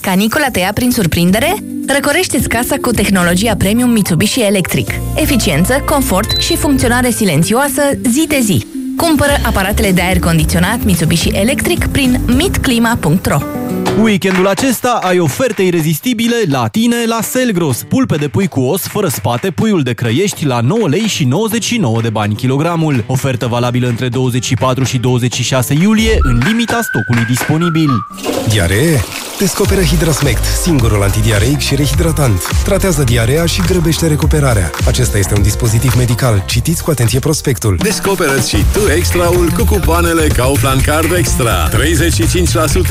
Canicula te ia prin surprindere? Răcorește-ți casa cu tehnologia premium Mitsubishi Electric. Eficiență, confort și funcționare silențioasă zi de zi. Cumpără aparatele de aer condiționat Mitsubishi Electric prin mitclima.ro. Weekendul acesta ai oferte irezistibile la tine la Selgros. Pulpe de pui cu os fără spate, puiul de Crăiești la 9 lei și 99 de bani kilogramul. Ofertă valabilă între 24 și 26 iulie, în limita stocului disponibil. Diaree? Descoperă Hidrasmect, singurul antidiareic și rehidratant. Tratează diarea și grăbește recuperarea. Acesta este un dispozitiv medical. Citiți cu atenție prospectul. Descoperă-ți și tu extraul cu cupoanele Kaufland Card Extra. 35%